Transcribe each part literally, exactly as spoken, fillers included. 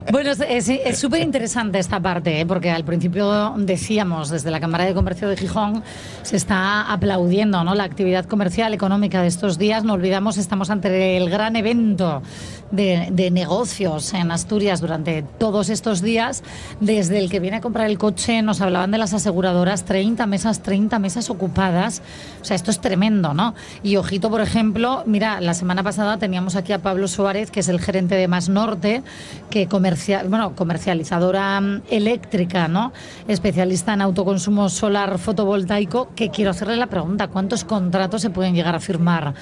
Bueno, es súper interesante esta parte, ¿eh? Porque al principio decíamos, desde la Cámara de Comercio de Gijón, se está aplaudiendo, ¿no?, la actividad comercial, económica de estos días. No olvidamos, estamos ante el gran evento de, de negocios en Asturias durante todos estos días. Desde el que viene a comprar el coche nos hablaban de las aseguradoras, treinta mesas, treinta mesas ocupadas. O sea, esto es tremendo, ¿no? Y ojito, por ejemplo, mira, la semana pasada teníamos aquí a Pablo Suárez, que es el gerente de Más Norte, que comercial, bueno, comercializadora eléctrica, ¿no?, especialista en autoconsumo solar fotovoltaico, que quiero hacerle la pregunta: ¿cuántos contratos se pueden llegar a firmar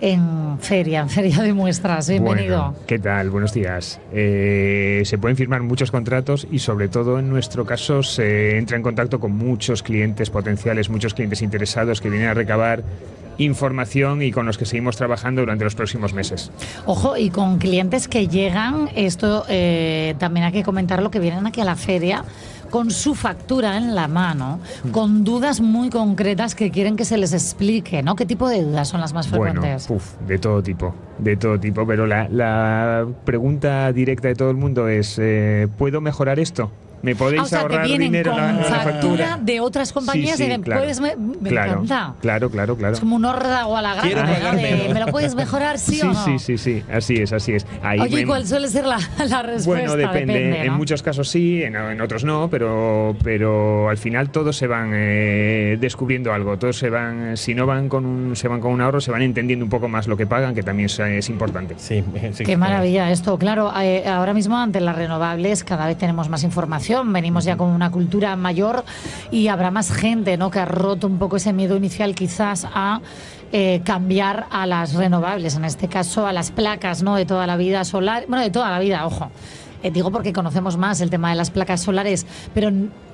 en feria, en feria de muestras? Bienvenido. Bueno, ¿qué tal? Buenos días. Eh, se pueden firmar muchos contratos y, sobre todo, en nuestro caso se entra en contacto con muchos clientes potenciales, muchos clientes interesados que vienen a recabar información y con los que seguimos trabajando durante los próximos meses. Ojo, y con clientes que llegan, esto eh, también hay que comentarlo, que vienen aquí a la feria con su factura en la mano, con dudas muy concretas que quieren que se les explique, ¿no? ¿Qué tipo de dudas son las más frecuentes? Bueno, uf, de todo tipo, de todo tipo, pero la, la pregunta directa de todo el mundo es, eh, ¿puedo mejorar esto? ¿Me podéis ah, o sea, ahorrar que vienen dinero con en la, en la factura, factura de otras compañías? Sí, sí, y dicen, claro, ¿puedes me, me claro, encanta. Claro, claro, claro. Es como un órdago a la grana, ¿no? De, ¿me lo puedes mejorar, sí, sí o no? Sí, sí, sí, así es, así es. Ahí Oye, me... ¿y cuál suele ser la, la respuesta? Bueno, depende, depende, ¿no? En muchos casos sí, en, en otros no, pero, pero al final todos se van eh, descubriendo algo, todos se van, si no van con un, se van con un ahorro, se van entendiendo un poco más lo que pagan, que también es, es importante. Sí, sí. Qué maravilla esto. Claro, eh, ahora mismo ante las renovables cada vez tenemos más información, venimos ya con una cultura mayor y habrá más gente, ¿no?, que ha roto un poco ese miedo inicial quizás a eh, cambiar a las renovables, en este caso a las placas, ¿no?, de toda la vida solar, bueno, de toda la vida, ojo, eh, digo porque conocemos más el tema de las placas solares, pero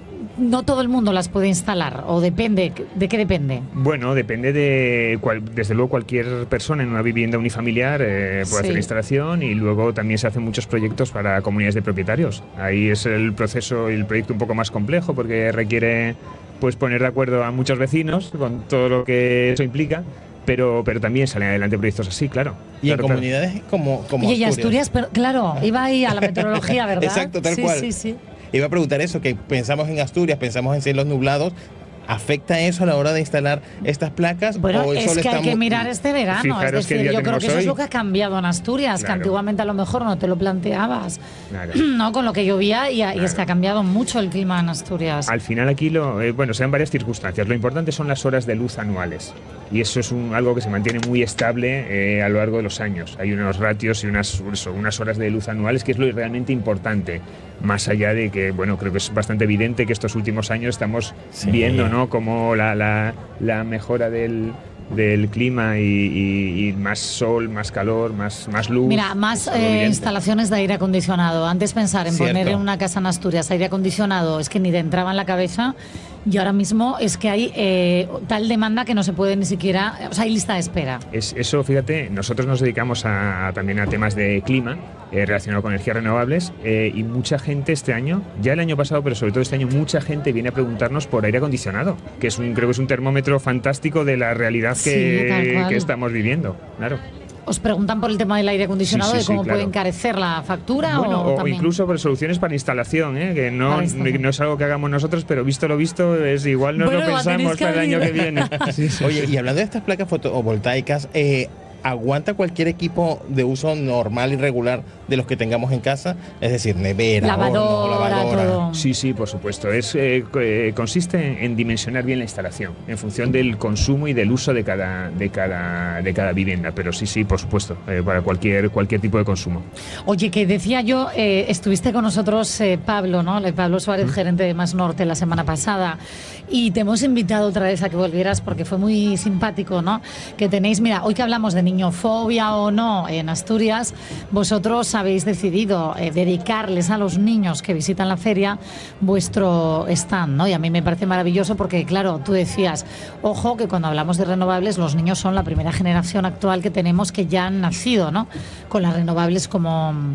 no todo el mundo las puede instalar, o depende, ¿de qué depende? Bueno, depende de, cual, desde luego cualquier persona en una vivienda unifamiliar eh, puede Sí. hacer la instalación, y luego también se hacen muchos proyectos para comunidades de propietarios. Ahí es el proceso y el proyecto un poco más complejo porque requiere, pues, poner de acuerdo a muchos vecinos con todo lo que eso implica. Pero, pero también salen adelante proyectos así, claro. Y claro, en comunidades claro. como, como Oye, y Asturias. Asturias, pero, claro, iba ahí a la meteorología, ¿verdad? Exacto, tal sí, cual. Sí, sí, Iba a preguntar eso, que pensamos en Asturias, pensamos en cielos nublados. ¿Afecta eso a la hora de instalar estas placas? Bueno, o eso es le que hay estamos... que mirar este verano. Fijaros Es qué decir, día yo creo tenemos que eso es hoy. lo que ha cambiado en Asturias, Claro. que antiguamente a lo mejor no te lo planteabas, Claro. ¿no?, con lo que llovía, y, y es Claro. que ha cambiado mucho el clima en Asturias. Al final aquí, lo, eh, bueno, sean varias circunstancias. Lo importante son las horas de luz anuales. Y eso es un, algo que se mantiene muy estable eh, a lo largo de los años. Hay unos ratios y unas, eso, unas horas de luz anuales, que es lo realmente importante. Más allá de que, bueno, creo que es bastante evidente que estos últimos años estamos Sí. viendo, ¿no?, como la, la, la mejora del, del clima y, y, y más sol, más calor, más, más luz. Mira, más Es algo eh, evidente. instalaciones de aire acondicionado. Antes pensar en Cierto. poner en una casa en Asturias aire acondicionado es que ni te entraba en la cabeza, y ahora mismo es que hay eh, tal demanda que no se puede ni siquiera, o sea, hay lista de espera. Es, eso, fíjate, nosotros nos dedicamos a, también a temas de clima eh, relacionado con energías renovables eh, y mucha gente este año, ya el año pasado, pero sobre todo este año, mucha gente viene a preguntarnos por aire acondicionado, que es un, creo que es un termómetro fantástico de la realidad Sí, que, tal cual. que estamos viviendo, claro. ¿Os preguntan por el tema del aire acondicionado, Sí, sí, de cómo sí, claro. puede encarecer la factura? Bueno, o o también? incluso por soluciones para instalación, ¿eh? Que no, Para instalación. no es algo que hagamos nosotros, pero visto lo visto, es igual nos Bueno, lo va, tenéis pensamos que para el año que abrir. viene. Sí, sí. Oye, y hablando de estas placas fotovoltaicas, eh, ¿aguanta cualquier equipo de uso normal y regular de los que tengamos en casa? Es decir, nevera, Lavadora, horno, lavadora. todo. Sí, sí, por supuesto. Es, eh, co- eh, consiste en, en dimensionar bien la instalación en función del consumo y del uso de cada, de cada, de cada vivienda. Pero sí, sí, por supuesto, eh, para cualquier, cualquier tipo de consumo. Oye, que decía yo, eh, estuviste con nosotros, eh, Pablo, ¿no? Pablo Suárez, gerente de Más Norte, la semana pasada, y te hemos invitado otra vez a que volvieras porque fue muy simpático, ¿no? Que tenéis, mira, hoy que hablamos de niñofobia o no en Asturias, vosotros habéis decidido eh, dedicarles a los niños que visitan la feria vuestro stand, ¿no? Y a mí me parece maravilloso porque, claro, tú decías, ojo, que cuando hablamos de renovables, los niños son la primera generación actual que tenemos que ya han nacido, ¿no? Con las renovables como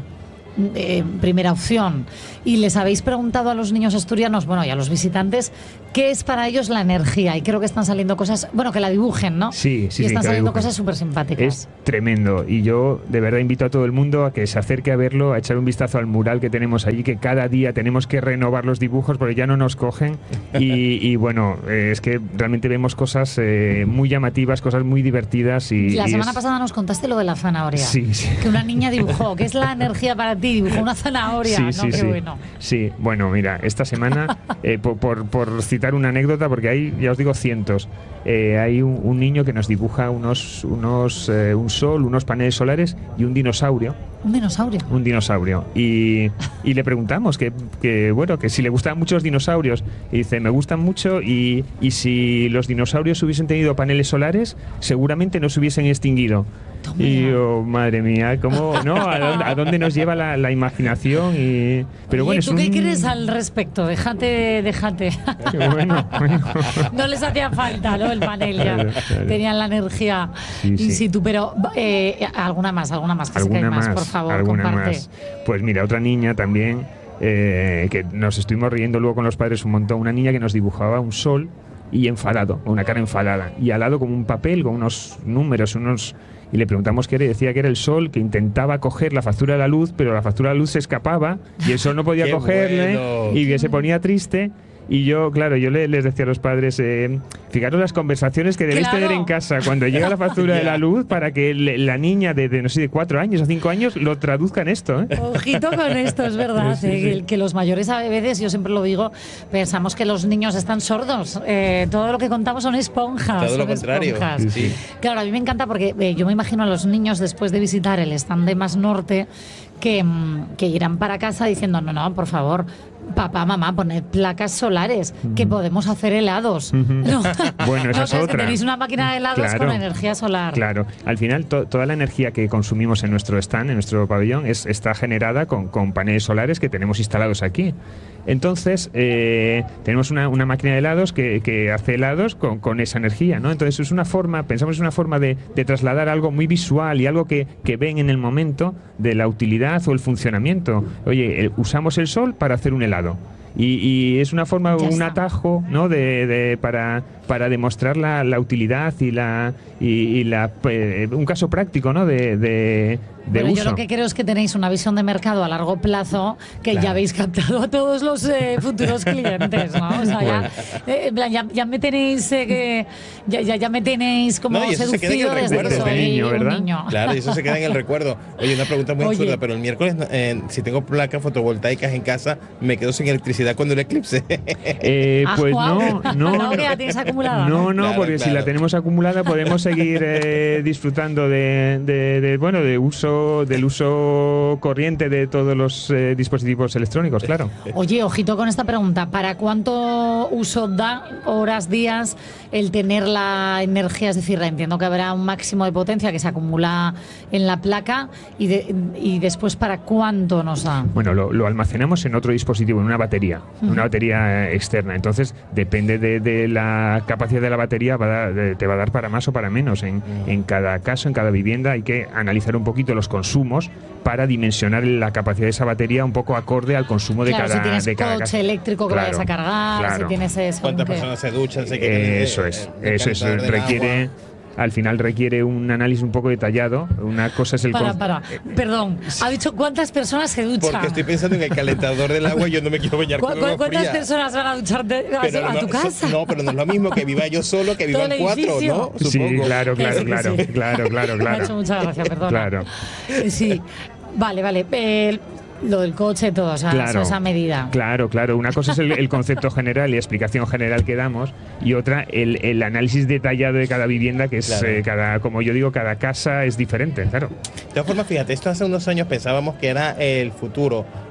eh, primera opción. Y les habéis preguntado a los niños asturianos, bueno, y a los visitantes, ¿qué es para ellos la energía? Y creo que están saliendo cosas, bueno, que la dibujen, ¿no? Sí, sí, y están sí, saliendo dibujen. cosas súper simpáticas. Es tremendo. Y yo de verdad invito a todo el mundo a que se acerque a verlo, a echar un vistazo al mural que tenemos allí, que cada día tenemos que renovar los dibujos porque ya no nos cogen. Y, y bueno, eh, es que realmente vemos cosas eh, muy llamativas, cosas muy divertidas. Y, La y semana es... pasada nos contaste lo de la zanahoria. Sí, sí. Que una niña dibujó. ¿Qué es la energía para ti? Dibujó una zanahoria. Sí, ¿no? sí, Qué sí. bueno. Sí, bueno, mira, esta semana, eh, por, por, por citar una anécdota, porque hay, ya os digo, cientos, eh, hay un, un niño que nos dibuja unos, unos eh, un sol, unos paneles solares y un dinosaurio. Un dinosaurio. Un dinosaurio. Y, y le preguntamos que, que, bueno, que si le gustaban mucho los dinosaurios. Y dice, me gustan mucho y, y si los dinosaurios hubiesen tenido paneles solares, seguramente no se hubiesen extinguido. Toma. Y yo, madre mía, ¿cómo, no? ¿A dónde, a dónde nos lleva la, la imaginación? Y, pero Oye, bueno, ¿tú es qué un... crees al respecto? Déjate, déjate. Bueno, bueno. No les hacía falta, ¿no? El panel ya. Claro, claro. Tenían la energía Sí, in sí. situ. Pero eh, alguna más, alguna más, que sé que hay Alguna más, más, por favor, alguna comparte. más. Pues mira, otra niña también, eh, que nos estuvimos riendo luego con los padres un montón, una niña que nos dibujaba un sol y enfadado, una cara enfadada, y al lado como un papel con unos números, unos... Y le preguntamos qué era y decía que era el sol, que intentaba coger la factura de la luz, pero la factura de la luz se escapaba y el sol no podía Qué cogerle bueno. y que se ponía triste. Y yo, claro, yo le- les decía a los padres, eh, fijaros las conversaciones que debéis Claro. tener en casa cuando llega la factura de Ya. la luz para que le- la niña de, de, no sé, de cuatro años o cinco años lo traduzca en esto, ¿eh? Ojito con esto, es verdad, Sí, eh, sí. Que, que los mayores a veces, yo siempre lo digo, pensamos que los niños están sordos. Eh, todo lo que contamos son esponjas. Todo lo son contrario. esponjas. Sí, sí. Claro, a mí me encanta porque eh, yo me imagino a los niños después de visitar el stand de Más Norte que, mm, que irán para casa diciendo, no, no, por favor, papá, mamá, poned placas solares, que podemos hacer helados. Ujú. No, Bueno, esa no, es que otra. tenéis una máquina de helados Claro. con energía solar. Claro, al final to- toda la energía que consumimos en nuestro stand, en nuestro pabellón, es, está generada con, con paneles solares que tenemos instalados aquí. Entonces, eh, tenemos una, una máquina de helados que, que hace helados con, con esa energía, ¿no? Entonces, es una forma, pensamos es una forma de, de trasladar algo muy visual y algo que, que ven en el momento de la utilidad o el funcionamiento. Oye, eh, usamos el sol para hacer un helado. Y, y es una forma, Ya un está. atajo, ¿no? de, de- para, para demostrar la, la utilidad y la y, y la eh, un caso práctico, ¿no? de, de, de Bueno, uso. yo lo que creo es que tenéis una visión de mercado a largo plazo que Claro. ya habéis captado a todos los eh, futuros clientes, ¿no? O sea, ya, eh, en plan, ya, ya me tenéis eh, que, ya, ya, ya me tenéis como No, y eso se queda en el seducido desde que recuerdo. soy Desde niño, un ¿verdad? niño. Claro, y eso se queda en el recuerdo. Oye, una pregunta muy Oye. absurda, pero el miércoles, eh, si tengo placas fotovoltaicas en casa, me quedo sin electricidad cuando el eclipse. Eh, Ah, pues guau. no, no, Claro no. que la tienes acumulada, No, ¿no? no, Claro, porque si claro. la tenemos acumulada podemos seguir eh, disfrutando de, de- de, bueno, de uso, del uso corriente de todos los eh, dispositivos electrónicos, claro. Oye, ojito con esta pregunta. ¿Para cuánto uso da, horas, días, el tener la energía? Es decir, entiendo que habrá un máximo de potencia que se acumula en la placa y, de- y después, ¿para cuánto nos da? Bueno, lo, lo almacenamos en otro dispositivo, en una batería, en una batería eh, externa. Entonces, depende de, de la capacidad de la batería, va a dar- de- te va a dar para más o para menos. En, en cada caso, en cada vivienda, hay que analizar un poquito los consumos para dimensionar la capacidad de esa batería un poco acorde al consumo de Claro, cada si tienes de cada coche casa. eléctrico que Claro, vayas a cargar, si claro. tienes eso. ¿Cuántas que- personas se duchan? Se Eh, eso es, eso es, requiere, al final requiere un análisis un poco detallado. Una cosa es el Para, con- para. Perdón, ha dicho cuántas personas se duchan. Porque estoy pensando en el calentador del agua y yo no me quiero bañar ¿Cu- con cu- agua ¿Cuántas fría. personas van a ducharte a, Pero a no, tu eso- casa? No, pero no es lo mismo que viva yo solo, que Todo vivan el cuatro, edificio. ¿no? Sí, Supongo. claro, Que claro, sí, que claro, sí. claro, claro, Me ha claro. hecho mucha gracia, perdona. Claro. Eh, Sí, vale, vale. Eh, lo del coche, todo, o sea, Claro, esa medida. Claro, claro. Una cosa es el, el concepto general y la explicación general que damos, y otra el, el análisis detallado de cada vivienda, que es Claro. eh, cada, como yo digo, cada casa es diferente, claro. De todas formas, fíjate, esto hace unos años pensábamos que era el futuro,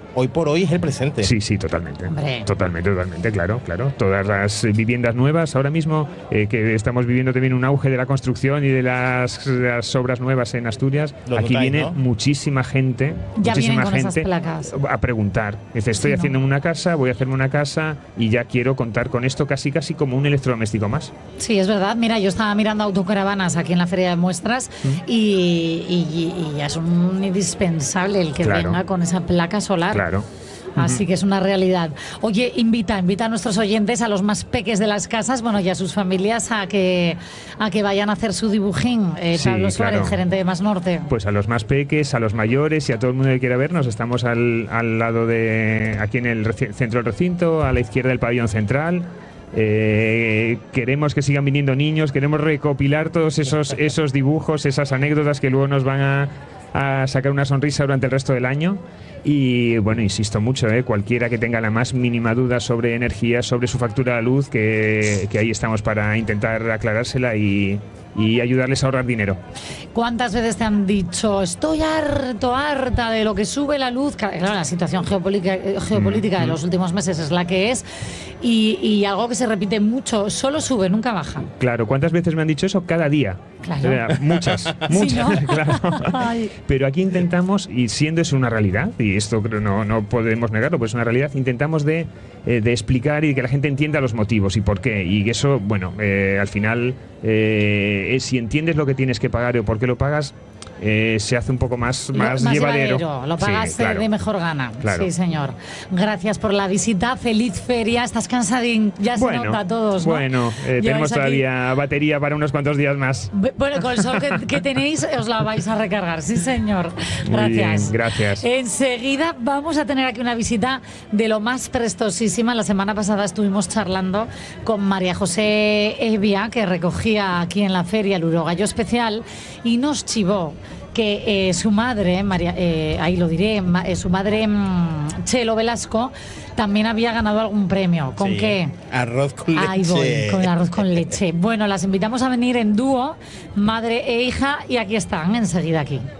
hoy por hoy es el presente. Sí, sí, totalmente. Hombre. Totalmente, totalmente, claro, claro. Todas las viviendas nuevas ahora mismo, eh, que estamos viviendo también un auge de la construcción y de las, las obras nuevas en Asturias, Lo aquí notáis, viene ¿no? muchísima gente, Ya muchísima vienen con esas gente placas. a preguntar. Dice, estoy Sí, ¿no? haciendo una casa, voy a hacerme una casa y ya quiero contar con esto casi casi como un electrodoméstico más. Sí, es verdad. Mira, yo estaba mirando autocaravanas aquí en la feria de muestras y, y- y ya es un indispensable el que Claro. venga con esa placa solar. Claro. Así que es una realidad. Oye, invita, invita a nuestros oyentes, a los más peques de las casas, bueno, y a sus familias a que a que vayan a hacer su dibujín. Eh, Sí, Pablo Suárez, claro. gerente de Más Norte. Pues a los más peques, a los mayores y a todo el mundo que quiera vernos, estamos al, al lado de, aquí en el reci- centro del recinto, a la izquierda del pabellón central. Eh, queremos que sigan viniendo niños, queremos recopilar todos esos, esos dibujos, esas anécdotas que luego nos van a, a sacar una sonrisa durante el resto del año. Y bueno, insisto mucho, ¿eh? Cualquiera que tenga la más mínima duda sobre energía, sobre su factura de luz, que, que ahí estamos para intentar aclarársela y, y ayudarles a ahorrar dinero. ¿Cuántas veces te han dicho, estoy harto, harta de lo que sube la luz? Claro, la situación geopolítica, geopolítica de los últimos meses es la que es y, y algo que se repite mucho, solo sube, nunca baja. Claro, ¿cuántas veces me han dicho eso? Cada día. Claro. O sea, muchas, muchas, ¿no? claro. Ay. Pero aquí intentamos, y siendo eso una realidad, y esto creo no, no podemos negarlo, pues es una realidad, intentamos de, eh, de explicar y que la gente entienda los motivos y por qué. Y eso, bueno, eh, al final, eh, es, si entiendes lo que tienes que pagar o por qué lo pagas, eh, se hace un poco más, Lo- más, llevadero. Lo pagas Sí, claro. de mejor gana. Claro. Sí, señor. Gracias por la visita. Feliz feria. Estás cansadín. Ya se Bueno, nota a todos, ¿no? bueno eh, Lleváis tenemos aquí- todavía batería para unos cuantos días más. Be- Bueno, con el sol que, que tenéis os la vais a recargar, sí señor. Muy Gracias. bien, gracias. Enseguida vamos a tener aquí una visita de lo más prestosísima. La semana pasada estuvimos charlando con María José Evia, que recogía aquí en la feria el urogallo especial, y nos chivó que eh, su madre, María, eh, ahí lo diré, ma- eh, su madre mm, Chelo Velasco, también había ganado algún premio. ¿Con Sí. qué? Arroz con leche. Ahí voy, con el arroz con leche. Bueno, las invitamos a venir en dúo, madre e hija, y aquí están, enseguida aquí.